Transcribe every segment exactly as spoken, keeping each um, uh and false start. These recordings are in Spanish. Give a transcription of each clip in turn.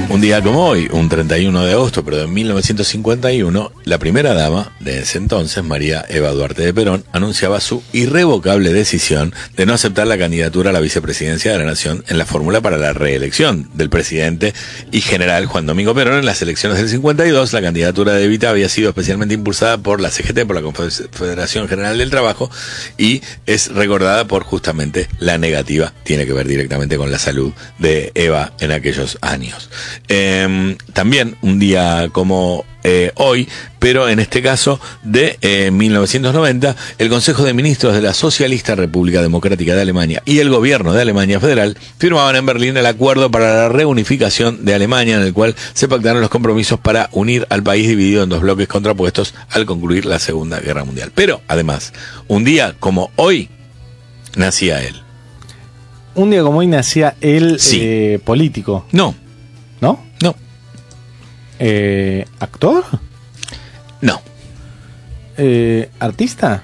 Un día como hoy, un treinta y uno de agosto, pero de mil novecientos cincuenta y uno, la primera dama de ese entonces, María Eva Duarte de Perón, anunciaba su irrevocable decisión de no aceptar la candidatura a la vicepresidencia de la Nación en la fórmula para la reelección del presidente y general Juan Domingo Perón en las elecciones del cincuenta y dos. La candidatura de Evita había sido especialmente impulsada por la C G T, por la Confederación General del Trabajo, y es recordada por justamente la negativa, tiene que ver directamente con la salud de Eva en aquellos años. Eh, también un día como eh, hoy, pero en este caso de eh, mil novecientos noventa, el Consejo de Ministros de la Socialista República Democrática de Alemania y el Gobierno de Alemania Federal firmaban en Berlín el acuerdo para la reunificación de Alemania, en el cual se pactaron los compromisos para unir al país dividido en dos bloques contrapuestos al concluir la Segunda Guerra Mundial. Pero además, un día como hoy nacía él. Un día como hoy nacía él, Sí. eh, político. No, ¿No? no, Eh, ¿Actor? no, Eh, ¿Artista?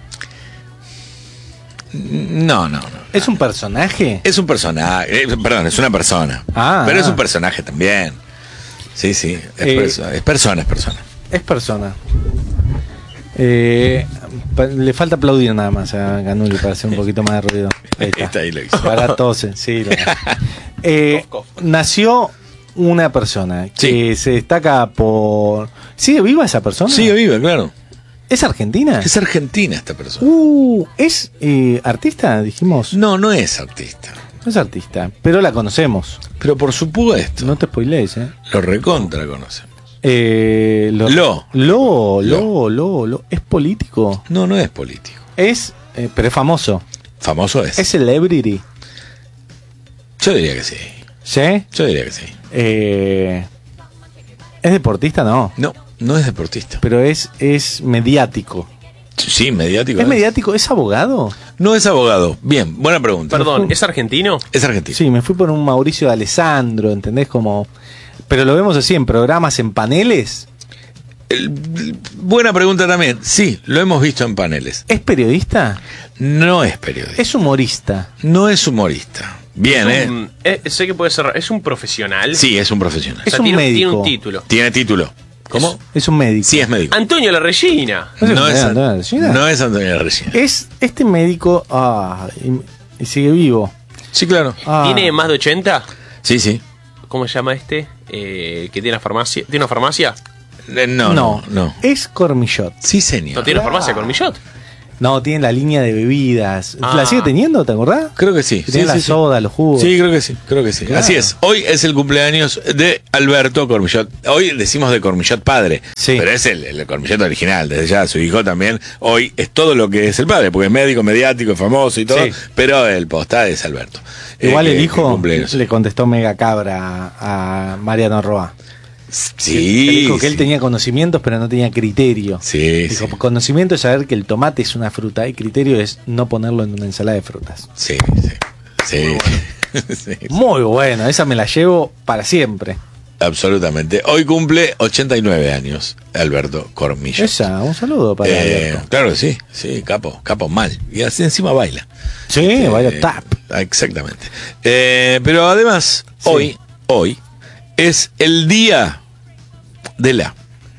no, no, no. ¿Es un personaje? Es un personaje, eh, perdón, es una persona. Ah, pero es ah. un personaje también. Sí, sí, es, Eh, perso- es persona, es persona. Es persona. Eh, pa- le falta aplaudir nada más a Ganuli para hacer un poquito más de ruido. Ahí está. Está ahí lo hizo. Para tose, sí. Lo... Eh, nació una persona que Sí. se destaca por... ¿Sigue viva esa persona? Sigue viva, claro. ¿Es argentina? Es argentina esta persona. Uh, ¿es eh, artista? Dijimos. No, no es artista. No es artista, pero la conocemos. Pero por supuesto, No te spoilees, ¿eh? lo recontra conocemos. Eh, lo, Lo. Lo, lo, lo, lo. ¿Es político? No, no es político. Es, eh, pero es famoso. Famoso es. Es celebrity. Yo diría que sí. ¿Sí? Yo diría que sí. Eh, ¿Es deportista? No. No, no es deportista. Pero es, es mediático. Sí, mediático. ¿Es mediático? ¿Es abogado? No es abogado. Bien, buena pregunta. Perdón, ¿es argentino? Es argentino. Sí, me fui por un Mauricio de Alessandro, ¿entendés? Como... Pero lo vemos así en programas, en paneles. El- buena pregunta también. Sí, lo hemos visto en paneles. ¿Es periodista? No es periodista. ¿Es humorista? No es humorista. Bien, Es ¿eh? un- eh, sé que puede ser. ¿Es un profesional? Sí, es un profesional. O sea, Es un tiene, médico. tiene un título. Tiene título. ¿Cómo? Es un médico. Sí, es médico. Antonio La Regina. ¿No es No es, Antonio Regina? no es Antonio Regina. Es este médico... Ah, y, y sigue vivo. Sí, claro. Ah, ¿Tiene más de ochenta? Sí, sí. ¿Cómo se llama este? Eh, que tiene una farmacia. ¿Tiene una farmacia? Eh, No, no, no. Es Cormillot. Sí, señor. ¿No tiene una Ah. farmacia con Millot? No, tiene la línea de bebidas. Ah. ¿La sigue teniendo, te acordás? Creo que sí. Que tiene Sí, la sí, sí. soda, los jugos. Sí, creo que sí, creo que sí. Claro. Así es. Hoy es el cumpleaños de Alberto Cormillot. Hoy decimos de Cormillot padre, Sí. pero es el, el Cormillot original. Desde ya su hijo también. Hoy es todo lo que es el padre, porque es médico, mediático, famoso y todo. Sí. Pero el posta es Alberto. Igual Eh, el que- hijo que cumpleaños. le contestó mega cabra a Mariano Roa. Sí. Él dijo que él sí. tenía conocimientos, pero no tenía criterio. Sí, Dijo, sí. conocimiento es saber que el tomate es una fruta y criterio es no ponerlo en una ensalada de frutas. Sí, sí. Sí. Sí, Muy bueno, esa me la llevo para siempre. absolutamente. Hoy cumple ochenta y nueve años Alberto Cormillot. Esa, un saludo para Eh, Alberto. claro que sí, sí, capo, capo mal. Y así encima baila. Sí, Eh, vaya tap. Exactamente. Eh, pero además, Sí. hoy, hoy es el día de la.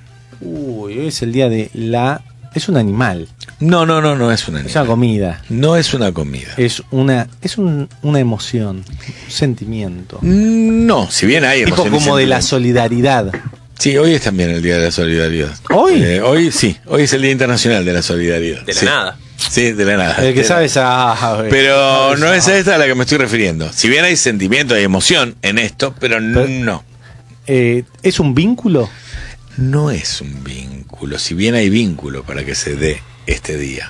Uy, hoy es el día de la... Es un animal, No, no, no, no es una es una animal. comida, No es una comida. es una es un- una emoción, un sentimiento. No, si bien hay Tipo emociones como de la sentimentales. solidaridad. Sí, hoy es también el día de la solidaridad. ¿Hoy? Eh, hoy sí, hoy es el Día Internacional de la Solidaridad. De la Sí. nada. Sí, de la nada. El que De sabe la- esa... Pero no es a esta a la que me estoy refiriendo. Si bien hay sentimiento, hay emoción en esto, pero, Pero- no. Eh, ¿Es un vínculo? No es un vínculo, si bien hay vínculo para que se dé este día.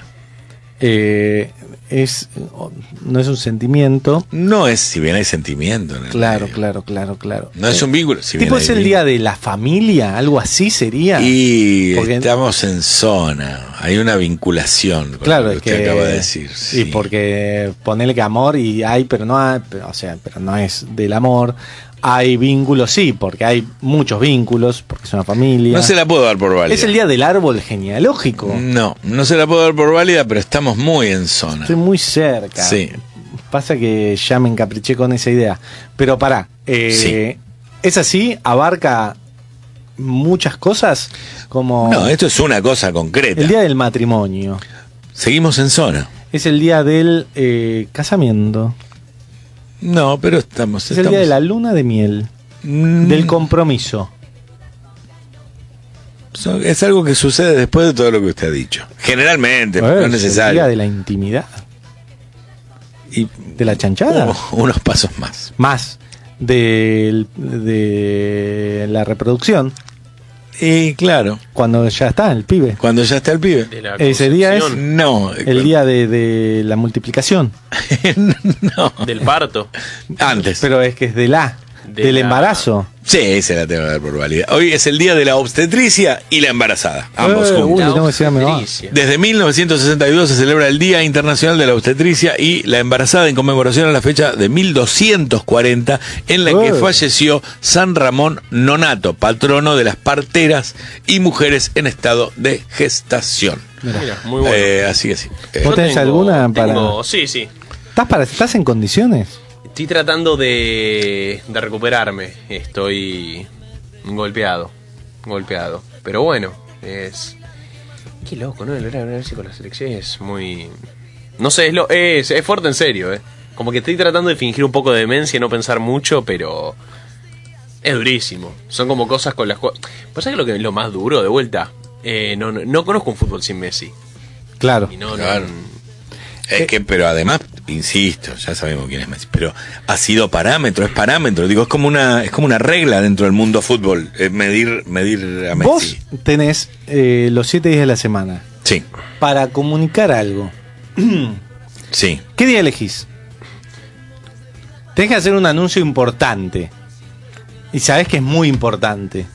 Eh, es no es un sentimiento. No es, si bien hay sentimiento en el Claro, medio. claro, claro, claro. No es un vínculo, si bien Tipo hay es el vínculo. día de la familia, algo así sería. Y Porque- estamos en zona, hay una vinculación con Claro, lo que es usted que acaba de decir. Y sí. porque ponele que amor y hay, pero no hay, pero, o sea, pero no es del amor. Hay vínculos, sí, porque hay muchos vínculos, porque es una familia. No se la puedo dar por válida. Es el día del árbol genealógico. No, no se la puedo dar por válida, pero estamos muy en zona. Estoy muy cerca. Sí. Pasa que ya me encapriché con esa idea. Pero pará, eh, Sí. ¿Es así? ¿Abarca muchas cosas? Como No, esto es una cosa concreta. el día del matrimonio. Seguimos en zona. Es el día del eh, casamiento. No, pero estamos... Es el estamos... día de la luna de miel. Mm, Del compromiso. so- Es algo que sucede después de todo lo que usted ha dicho. Generalmente, Eh, no es es el necesario. día de la intimidad. Y ¿De la chanchada? u- unos pasos más. Más. Del, de la reproducción. Y claro, Cuando ya está el pibe. cuando ya está el pibe. De la Ese día es concepción, No, el día de, de la multiplicación. no. del parto. Antes. Pero es que es de la. De del la- embarazo. Sí, se la tengo que dar por válida. Hoy es el día de la obstetricia y la embarazada. Ambos Eh, juntos. uy, La le tengo que decir a mi mamá. obstetricia. Desde mil novecientos sesenta y dos se celebra el Día Internacional de la Obstetricia y la Embarazada en conmemoración a la fecha de mil doscientos cuarenta en la que Eh. falleció San Ramón Nonato, patrono de las parteras y mujeres en estado de gestación. Mira. Mira, muy bueno. Eh, así que sí. Eh, ¿Vos Yo tenés tengo- alguna para- tengo- Sí, sí. ¿Estás, para, ¿Estás en condiciones? Estoy tratando de, de recuperarme. Estoy golpeado. Golpeado. Pero bueno, es. Qué loco, ¿no? El horario con la selección es muy. No sé, es, lo, es, es fuerte en serio, ¿eh? Como que estoy tratando de fingir un poco de demencia y no pensar mucho, pero. Es durísimo. Son como cosas con las cuales. ¿Pues sabes lo que es lo más duro de vuelta? Eh, no, no, no conozco un fútbol sin Messi. Claro. Y no, Claro. no. Es que, pero además, insisto, ya sabemos quién es Messi, pero ha sido parámetro, es parámetro, digo, es como una, es como una regla dentro del mundo fútbol, eh, medir, medir a Messi. Vos tenés eh, los siete días de la semana Sí, para comunicar algo. sí. ¿Qué día elegís? Tenés que hacer un anuncio importante. Y sabés que es muy importante.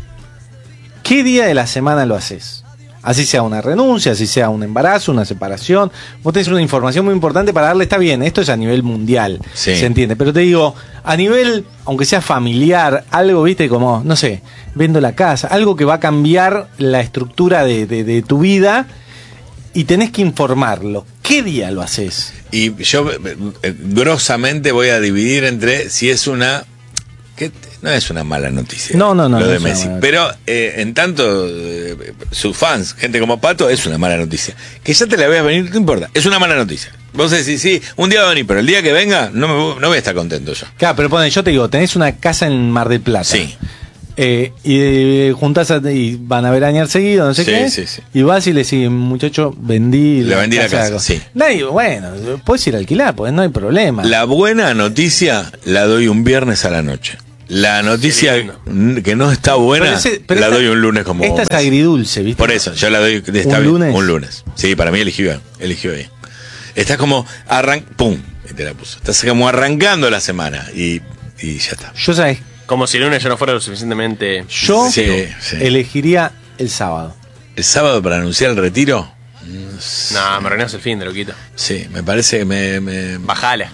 ¿Qué día de la semana lo haces? Así sea una renuncia, así sea un embarazo, una separación. Vos tenés una información muy importante para darle, está bien, esto es a nivel mundial, Sí. se entiende. Pero te digo, a nivel, aunque sea familiar, algo, viste, como, no sé, vendo la casa, algo que va a cambiar la estructura de, de- de tu vida y tenés que informarlo. ¿Qué día lo haces? Y yo eh, eh, grosamente voy a dividir entre si es una... que no es una mala noticia. No, no, no, Lo no de es una Messi. mala Pero eh, en tanto, eh, sus fans, gente como Pato, es una mala noticia. Que ya te la veas venir, no importa. Es una mala noticia. Vos decís, sí, un día va a venir, pero el día que venga, no, me, voy- no voy a estar contento yo. Claro, pero pone, yo te digo, tenés una casa en Mar del Plata. Sí. Eh, y eh, juntás a- y van a veranear seguido, no sé Sí, qué. sí, sí. Y vas y le decís, muchacho, vendí Le vendí la casa, algo. sí. Nadie, bueno, puedes ir a alquilar, pues no hay problema. La buena noticia la doy un viernes a la noche. La noticia Qué lindo. n- que no está buena Pero ese- pero la esta- doy un lunes como Esta es Messi. agridulce, ¿viste? Por eso, yo la doy de está ¿Un bien, lunes? un lunes. Sí, para mí eligió bien, eligió bien. Estás como arran pum, y te la puso. Estás como arrancando la semana y, y ya está. Yo, ¿sabes? Como si el lunes ya no fuera lo suficientemente. Yo Sí, sí. elegiría el sábado. El sábado para anunciar el retiro, No, me arruinás el fin de loquito. sí, me parece que me, me- Bajala.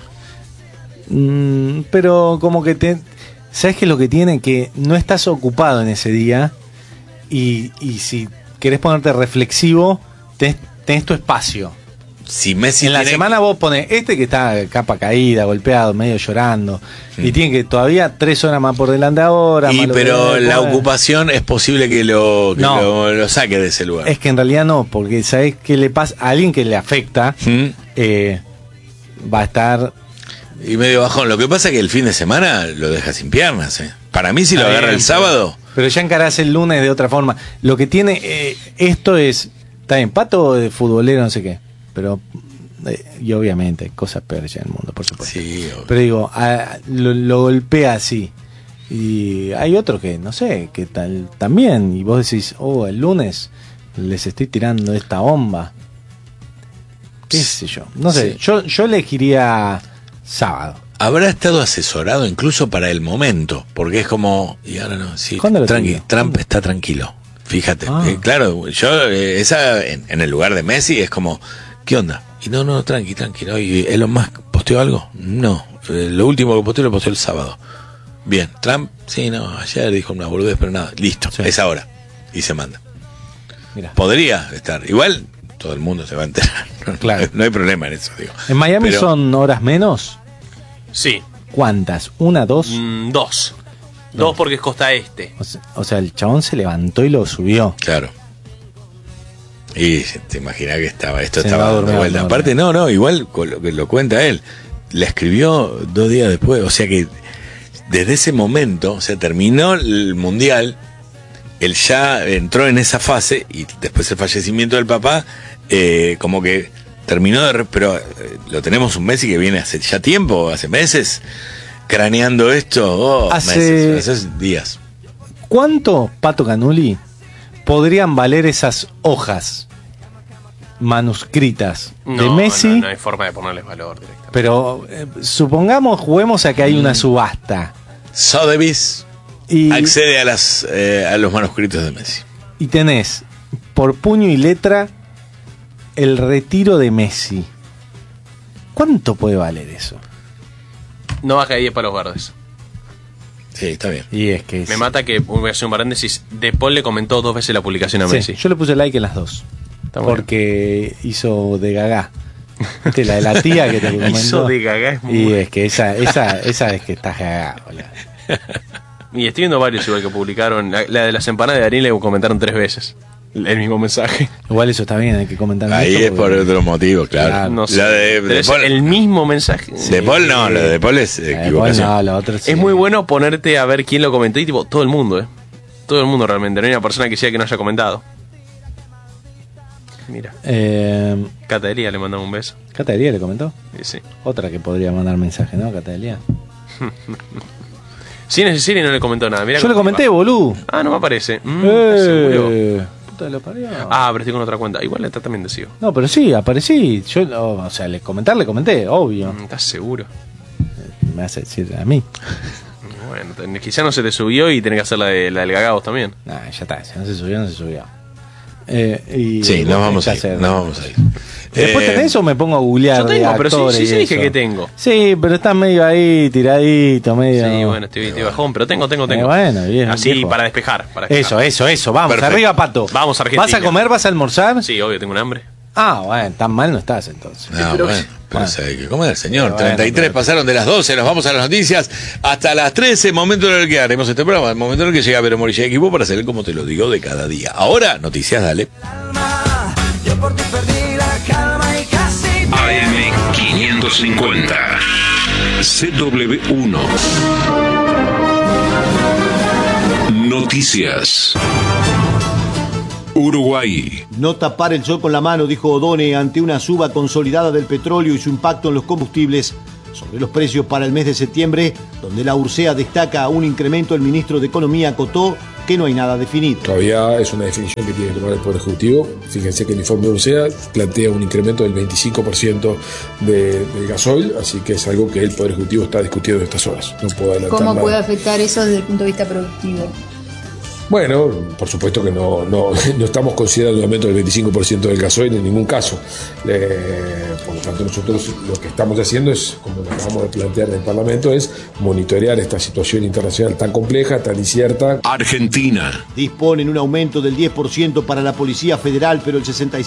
Mm, pero como que te... ¿Sabes qué es lo que tiene? Que no estás ocupado en ese día y, y si querés ponerte reflexivo, tenés, tenés tu espacio. si Messi En la tiene- semana vos pones este que está capa caída, golpeado, medio llorando, y tiene que todavía tres horas más por delante ahora. y más lo que pero debe la poner. ocupación es posible que lo, que No. lo, lo saque de ese lugar. Es que en realidad no, porque ¿sabés qué le pasa? A alguien que le afecta, ¿Mm? eh, va a estar... Y medio bajón. Lo que pasa es que el fin de semana lo deja sin piernas. ¿eh? Para mí, si lo Está agarra bien, el sábado, Pero ya encarás el lunes de otra forma. Lo que tiene eh, esto es... Está bien, Pato de futbolero, no sé qué, pero... eh, y obviamente, hay cosas peores ya en el mundo, por supuesto. sí, obvio. Pero digo, a- lo, lo golpea así. Y hay otro que, no sé, que tal también. Y vos decís, oh, el lunes les estoy tirando esta bomba. ¿Qué sé yo? No sé, Sí. yo, yo elegiría sábado. Habrá estado asesorado incluso para el momento, porque es como, y ahora no, sí, ¿Cuándo lo tranqui, tenía? Trump ¿Cuándo? está tranquilo. Fíjate, Ah. eh, claro, yo eh, esa en, en el lugar de Messi es como, ¿qué onda? Y no, no, tranqui, tranqui, ¿no? ¿Y Elon Musk posteó algo? No, eh, lo último que posteó lo posteó el sábado. Bien, Trump, sí, no, ayer dijo una boludez, pero nada, listo, Sí. es ahora. Y se manda. Mira. Podría estar, igual todo el mundo se va a enterar. No, Claro. no hay problema en eso, digo. En Miami Pero- son horas menos. Sí. ¿Cuántas? ¿Una, dos? Mm, dos. Dos porque es costa este. O sea, o sea, el chabón se levantó y lo subió. Claro. Y te imaginas que estaba, esto Se estaba va a dando dormir, vuelta. no, Aparte, no, no, igual con lo que lo cuenta él. La escribió dos días después. O sea que desde ese momento, o sea, terminó el mundial. Él ya entró en esa fase y después el fallecimiento del papá, eh, como que terminó de... Pero eh, lo tenemos un Messi que viene hace ya tiempo, hace meses, craneando esto, oh, Hace- meses, hace días. ¿Cuánto, Pato Canuli, podrían valer esas hojas manuscritas de No, Messi? no, no hay forma de ponerles valor directamente. Pero eh, supongamos, juguemos a que hay una subasta. Sotheby's Y, accede a las eh, a los manuscritos de Messi. y tenés por puño y letra el retiro de Messi. ¿Cuánto puede valer eso? No baja de diez palos verdes. Sí, está bien. Y es que... Me mata que, voy a hacer un paréntesis, De Paul le comentó dos veces la publicación a Sí, Messi. yo le puse like en las dos. Está bueno. Porque hizo de Gaga. ¿Viste? La de la tía que te comentó. Hizo de Gaga, es muy Y bueno. es que esa, esa, esa es que está Gaga, boludo. Y estoy viendo varios igual que publicaron. La, la de las empanadas de Darín le comentaron tres veces el mismo mensaje. Igual eso está bien, hay que comentar. Ahí esto es por porque- otro motivo, claro. Claro. No sé. La de, Pero de es Paul, el mismo mensaje. de Paul no, la de Paul es Eh, igual equivocación. no, la otra sí. Es muy bueno ponerte a ver quién lo comentó y tipo, todo el mundo, ¿eh? Todo el mundo realmente. No hay una persona que sea que no haya comentado. Mira, Eh, Catería le mandamos un beso. Cata Elía le comentó. Sí, sí. Otra que podría mandar mensaje, ¿no? Cata Elía. Sin necesidad y no le comentó nada. Mirá Yo le cómo comenté, va. boludo. Ah, no me aparece. Mm, ¿estás seguro? Eh, puta, lo parió. Ah, pero estoy con otra cuenta. Igual está también decido. No, pero sí, aparecí. Yo, oh, o sea, le comentar, le comenté, obvio. Mm, ¿Estás seguro? Me hace decir a mí. Bueno, ten- quizá no se te subió y tenés que hacer la, de, la del Gagagos también. Nah, ya está, si no se subió, no se subió. Eh, y, Sí, nos vamos ya a ir. sé. Nos vamos a ir. Después Eh, tenés o me pongo a googlear. Yo tengo, de pero sí, actores sí, y sí dije eso? que tengo. Sí, pero está medio ahí, tiradito, medio. Sí, bueno, estoy, estoy bajón, pero tengo, tengo, tengo. Eh, bueno, bien, Así viejo. para despejar, para despejar. Eso, eso, eso. Vamos, Perfecto. arriba, Pato. Vamos, Argentina. ¿Vas a comer? ¿Vas a almorzar? Sí, obvio, tengo un hambre. Ah, bueno, tan mal no estás entonces. No, pero- bueno, pero Ah. se hay que comer, señor. Bueno, treinta y tres pero- pasaron de las doce, nos vamos a las noticias hasta las trece, momento en el que haremos este programa, el momento en el que llega Vero Morilla y equipo para hacer como te lo digo de cada día. Ahora, noticias, dale. Yo por ti perdí la calma y casi A M quinientos cincuenta C W uno Noticias. Uruguay. No tapar el sol con la mano, dijo Odone, ante una suba consolidada del petróleo y su impacto en los combustibles. Sobre los precios para el mes de septiembre, donde la Ursea destaca un incremento, el ministro de Economía acotó que no hay nada definido. Todavía es una definición que tiene que tomar el Poder Ejecutivo. Fíjense que el informe de Ursea plantea un incremento del veinticinco por ciento de, del gasoil, así que es algo que el Poder Ejecutivo está discutiendo en estas horas. No puedo adelantar ¿Cómo nada. puede afectar eso desde el punto de vista productivo? Bueno, por supuesto que no, no, no estamos considerando un aumento del veinticinco por ciento del gasoil en ningún caso. Eh, por lo tanto, nosotros lo que estamos haciendo es, como lo acabamos de plantear en el Parlamento, es monitorear esta situación internacional tan compleja, tan incierta. Argentina. Disponen un aumento del diez por ciento para la Policía Federal, pero el sesenta y